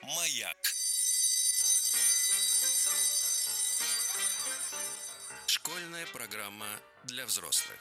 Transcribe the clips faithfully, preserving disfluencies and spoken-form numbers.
Маяк. Школьная программа для взрослых.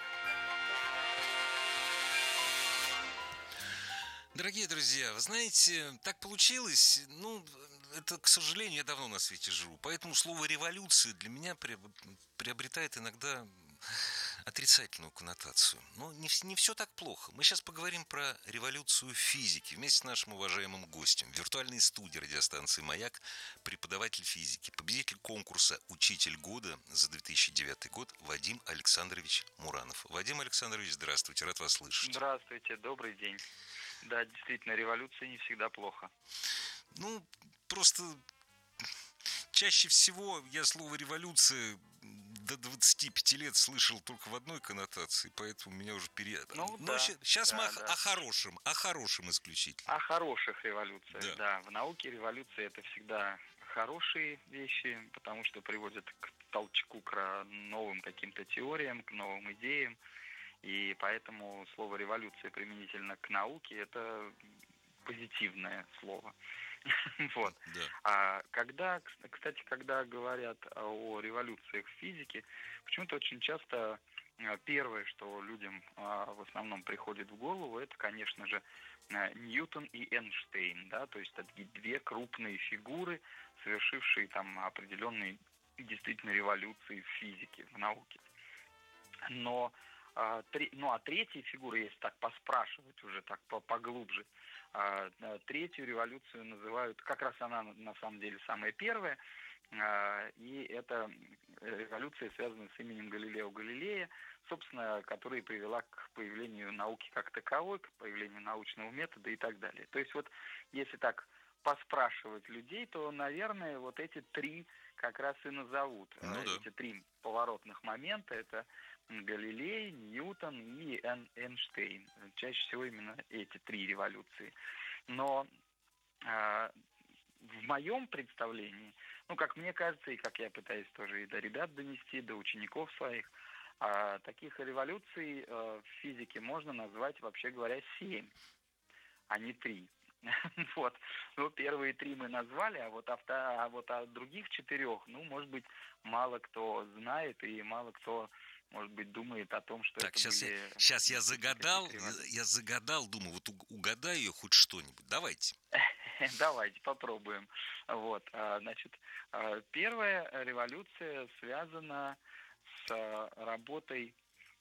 Дорогие друзья, вы знаете, так получилось, ну, это, к сожалению, я давно на свете живу, поэтому слово «революция» для меня приобретает иногда отрицательную коннотацию. Но не, не все так плохо. Мы сейчас поговорим про революцию физики вместе с нашим уважаемым гостем. В виртуальной студии радиостанции «Маяк» преподаватель физики, победитель конкурса «Учитель года» за две тысячи девятый год Вадим Александрович Муранов. Вадим Александрович, здравствуйте, рад вас слышать. Здравствуйте, добрый день. Да, действительно, революция не всегда плохо. Ну, просто чаще всего я слово «революция» до двадцати пяти лет слышал только в одной коннотации, поэтому меня уже пере... Ну, Но да, сейчас да, мы о, да. о хорошем, о хорошем исключительно. О хороших революциях, Да. да. В науке революция — это всегда хорошие вещи, потому что приводят к толчку, к новым каким-то теориям, к новым идеям. И поэтому слово «революция» применительно к науке — это позитивное слово. Вот. Да. А когда, кстати, когда говорят о революциях в физике, почему-то очень часто первое, что людям в основном приходит в голову, это, конечно же, Ньютон и Эйнштейн, да, то есть такие две крупные фигуры, совершившие там определенные действительно революции в физике, в науке. Но Ну, а третья фигура, если так поспрашивать уже так поглубже, третью революцию называют, как раз она на самом деле самая первая, и это революция, связанная с именем Галилео Галилея, собственно, которая привела к появлению науки как таковой, к появлению научного метода и так далее. То есть вот если так поспрашивать людей, то, наверное, вот эти три как раз и назовут. Ну, да. Эти три поворотных момента — это Галилей, Ньютон и Эйнштейн. Чаще всего именно эти три революции. Но э, в моем представлении, ну, как мне кажется, и как я пытаюсь тоже и до ребят донести, до учеников своих, э, таких революций э, в физике можно назвать, вообще говоря, семь, а не три. Вот. Ну, первые три мы назвали, а вот, авто, а вот о других четырех, ну, может быть, мало кто знает и мало кто, может быть, думает о том, что так, это сейчас были... Я, сейчас я загадал, я, я загадал, думаю, вот угадаю ее хоть что-нибудь. Давайте. Давайте попробуем. Вот, значит, первая революция связана с работой...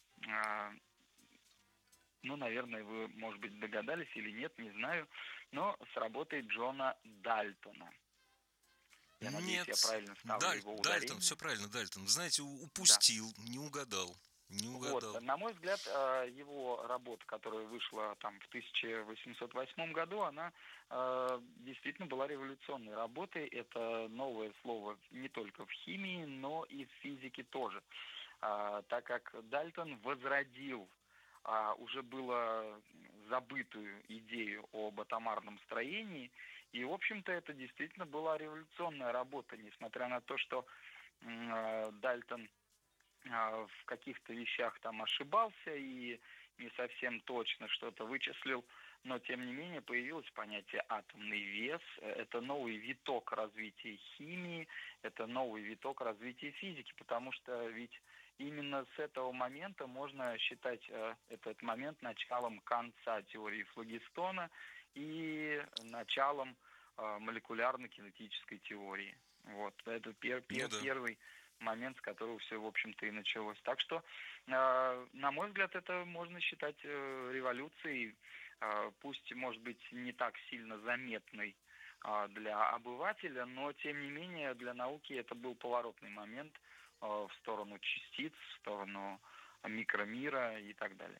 Ну, наверное, вы, может быть, догадались или нет, не знаю, но с работой Джона Дальтона. Я Нет, надеюсь, я правильно ставлю Даль, его ударение. Дальтон, все правильно, Дальтон. Вы знаете, упустил, да. не угадал. Не угадал. Вот, на мой взгляд, его работа, которая вышла там в тысяча восемьсот восьмом году, она э, действительно была революционной работой. Это новое слово не только в химии, но и в физике тоже. Э, так как Дальтон возродил а, уже было забытую идею об атомарном строении. И, в общем-то, это действительно была революционная работа, несмотря на то, что э, Дальтон э, в каких-то вещах там ошибался и не совсем точно что-то вычислил, но, тем не менее, появилось понятие атомный вес. Это новый виток развития химии, это новый виток развития физики, потому что ведь именно с этого момента можно считать э, этот момент началом конца теории флогистона и началом э, молекулярно-кинетической теории. Вот. Это пер, пер, ну, да. первый момент, с которого все, в общем-то, и началось. Так что, э, на мой взгляд, это можно считать э, революцией, э, пусть, может быть, не так сильно заметной э, для обывателя, но, тем не менее, для науки это был поворотный момент в сторону частиц, в сторону микромира и так далее.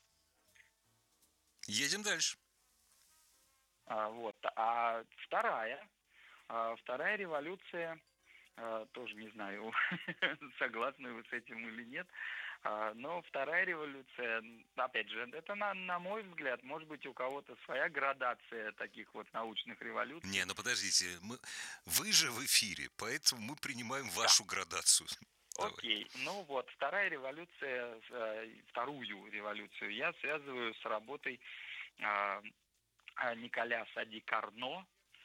Едем дальше. А, вот. А вторая, а вторая революция, а, тоже не знаю, согласны вы с этим или нет, а, но вторая революция, опять же, это на, на мой взгляд, может быть, у кого-то своя градация таких вот научных революций. Не, ну подождите, мы, вы же в эфире, поэтому мы принимаем вашу да. градацию. Окей, okay. Ну вот, вторая революция, вторую революцию я связываю с работой Николя Сади Карно,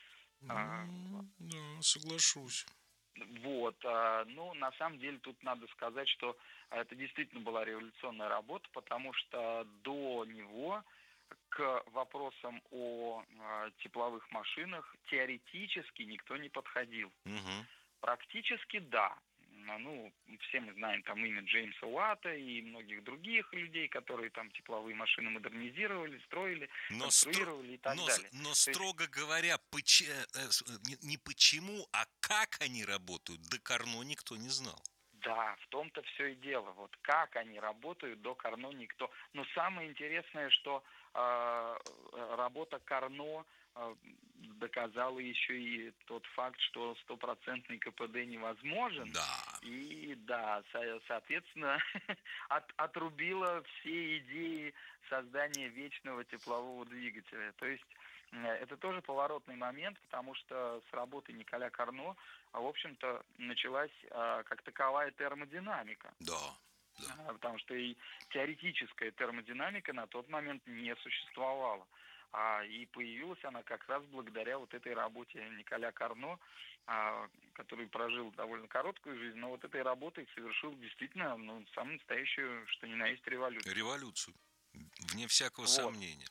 А, М, Да, соглашусь. Вот, а, ну, на самом деле тут надо сказать, что это действительно была революционная работа, потому что до него к вопросам о а, тепловых машинах теоретически никто не подходил. Мгм. Практически да. Ну, все мы знаем там имя Джеймса Уатта и многих других людей, которые там тепловые машины модернизировали, строили, Но, стро- конструировали и так но, с- далее. но То есть строго говоря, поч- э, э, с- э, не, не почему, а как они работают, до Карно никто не знал. да, в том-то все и дело. Вот как они работают до Карно никто. Но самое интересное, что э, работа Карно э, доказала еще и тот факт, что стопроцентный КПД невозможен. Да, И да, со- соответственно, от, отрубила все идеи создания вечного теплового двигателя. То есть э, это тоже поворотный момент, потому что с работы Николя Карно а, в общем-то, началась а, как таковая термодинамика. да, да. А, потому что и теоретическая термодинамика на тот момент не существовала. А, и появилась она как раз благодаря вот этой работе Николя Карно, а, который прожил довольно короткую жизнь, но вот этой работой совершил действительно ну, самую настоящую, что ни на есть, революцию. Революцию, вне всякого Вот. сомнения.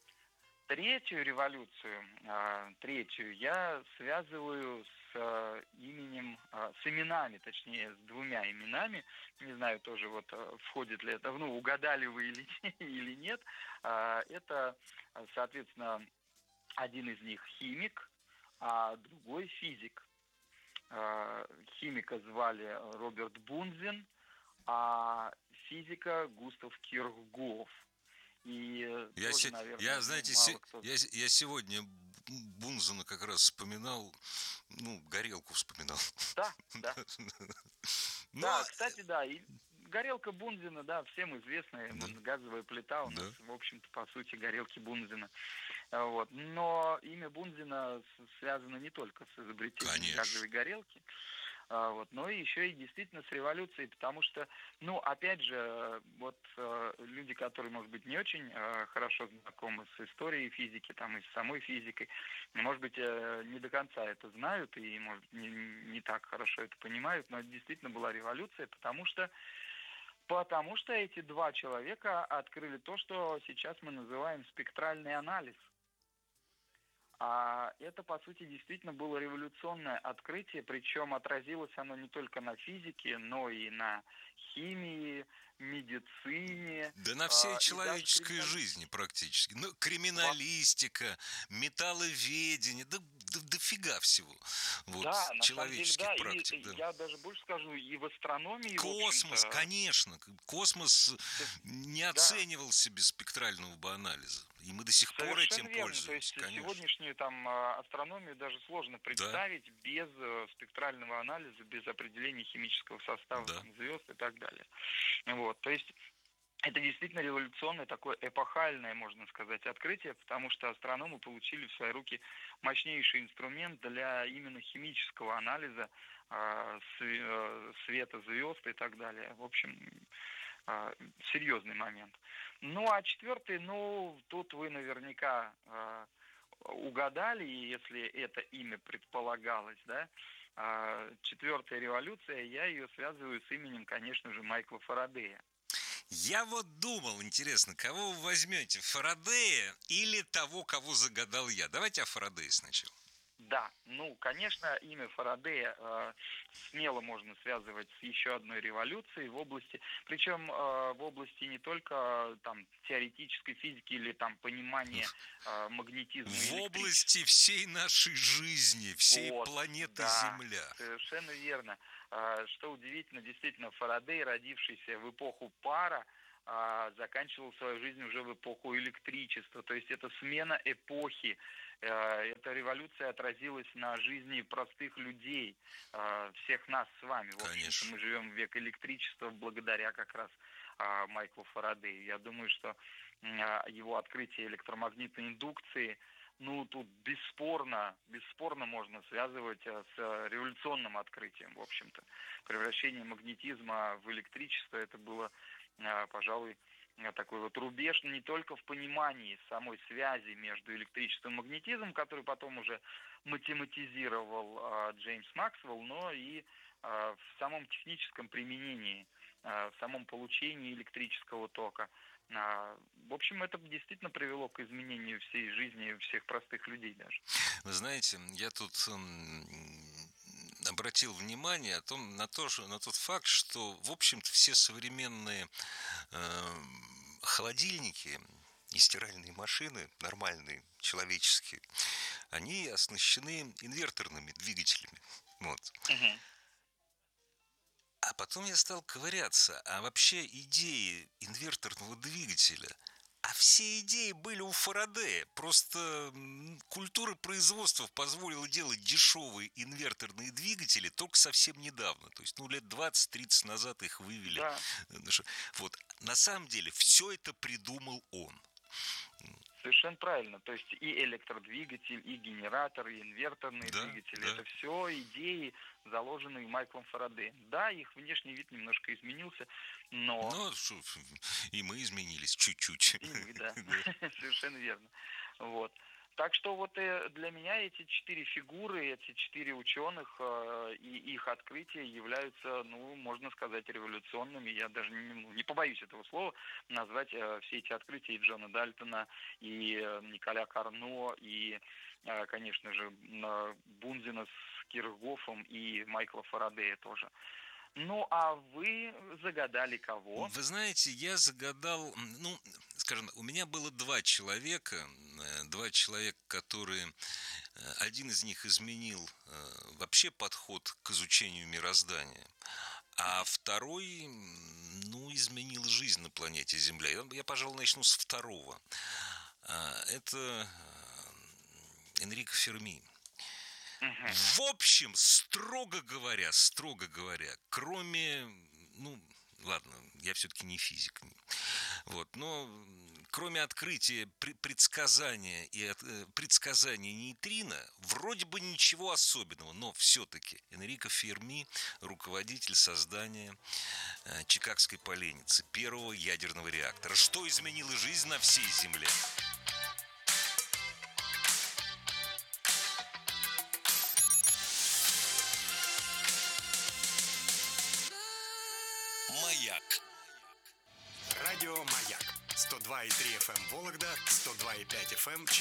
Третью революцию, а, третью я связываю с а, именем, а, с именами, точнее, с двумя именами. Не знаю тоже, вот а, входит ли это, ну, угадали вы или, или нет. А, Это, а, соответственно, один из них химик, а другой физик. А, Химика звали Роберт Бунзен, а физика Густав Кирхгоф. И э, Я, тоже, се- я наверное, ну, знаете, мало се- кто. я, я сегодня Бунзена как раз вспоминал, ну, горелку вспоминал. Да, да. Но, Да, кстати, да, и горелка Бунзена, да, всем известная, да, газовая плита у нас, да, в общем-то, по сути, горелки Бунзена. А, Вот. Но имя Бунзена с- связано не только с изобретением конечно. газовой горелки, а, вот, но и еще и действительно с революцией, потому что, ну, опять же, э, вот э, люди, которые, может быть, не очень э, хорошо знакомы с историей физики, там, и с самой физикой, может быть, э, не до конца это знают и, может, не, не так хорошо это понимают, но это действительно была революция, потому что, потому что эти два человека открыли то, что сейчас мы называем спектральный анализ. А это, по сути, действительно было революционное открытие, причем отразилось оно не только на физике, но и на химии, медицине Да на всей а, и даже человеческой жизни криминалистике. практически. Ну, Во- криминалистика, металловедение, да, да дофига всего. Вот, Да, на самом деле, человеческих да, и практик, и да. я даже больше скажу, и в астрономии, в Космос, общем-то, конечно. Космос с- не да, оценивался без спектрального бы анализа. И мы до сих пор совершенно этим верно. То есть пользуемся, конечно. сегодняшнюю там а, астрономию даже сложно Да, представить без э, спектрального анализа, без определения химического состава да. там, звезд и так далее. Вот, то есть это действительно революционное, такое эпохальное, можно сказать, открытие, потому что астрономы получили в свои руки мощнейший инструмент для именно химического анализа э, света звезд и так далее. В общем, э, серьезный момент. Ну, а четвертый, ну, тут вы наверняка э, угадали, если это имя предполагалось, да, четвертая революция, я ее связываю с именем, конечно же, Майкла Фарадея. Я вот думал, интересно, кого вы возьмете, Фарадея или того, кого загадал я? Давайте о Фарадее сначала. Да, ну, конечно, имя Фарадея э, смело можно связывать с еще одной революцией в области, причем э, в области не только э, там теоретической физики или там понимания э, магнетизма и В области электричества. всей нашей жизни, всей Вот, планеты да, Земля. совершенно верно. А, Что удивительно, действительно, Фарадей, родившийся в эпоху пара, а, заканчивал свою жизнь уже в эпоху электричества. То есть это смена эпохи. А, Эта революция отразилась на жизни простых людей, а, всех нас с вами. В общем-то, Конечно. мы живем в век электричества благодаря как раз а, Майклу Фарадею. Я думаю, что а, его открытие электромагнитной индукции, ну, тут бесспорно, бесспорно можно связывать с революционным открытием, в общем-то. Превращение магнетизма в электричество, это было, пожалуй, такой вот рубеж не только в понимании самой связи между электричеством и магнетизмом, который потом уже математизировал а, Джеймс Максвелл, но и а, в самом техническом применении, а, в самом получении электрического тока. А, в общем, это действительно привело к изменению всей жизни всех простых людей даже. Вы знаете, я тут обратил внимание о том, на, то, на тот факт, что, в общем-то, все современные э, холодильники и стиральные машины, нормальные, человеческие, они оснащены инверторными двигателями. Вот. Угу. А потом я стал ковыряться, а вообще идеи инверторного двигателя, а все идеи были у Фарадея. Просто культура производства позволила делать дешевые инверторные двигатели только совсем недавно. То есть, ну, лет двадцать-тридцать назад их вывели. Да. Вот. На самом деле, все это придумал он. Совершенно правильно. То есть и электродвигатель, и генератор, и инверторные да, двигатели. Да. Это все идеи, заложенные Майклом Фарадеем. Да, их внешний вид немножко изменился, но... Ну, и мы изменились чуть-чуть. И мы, да. Совершенно верно. Вот. Так что вот для меня эти четыре фигуры, эти четыре ученых и их открытия являются, ну, можно сказать, революционными. Я даже не, не побоюсь этого слова назвать все эти открытия и Джона Дальтона, и Николя Карно, и, конечно же, Бунзена с Кирхгофом и Майкла Фарадея тоже. Ну, а вы загадали кого? Вы знаете, я загадал, ну, скажем, у меня было два человека, два человека, которые, один из них изменил вообще подход к изучению мироздания, а второй, ну, изменил жизнь на планете Земля. Я, я пожалуй, начну с второго. Это Энрико Ферми. В общем, строго говоря, строго говоря, кроме, ну, ладно, я все-таки не физик, вот, но кроме открытия предсказания и предсказания нейтрино, вроде бы ничего особенного, но все-таки Энрико Ферми руководитель создания Чикагской поленницы, первого ядерного реактора, что изменило жизнь на всей Земле. Маяк. Радио Маяк. сто два и три эф эм Вологда, сто два и пять эф эм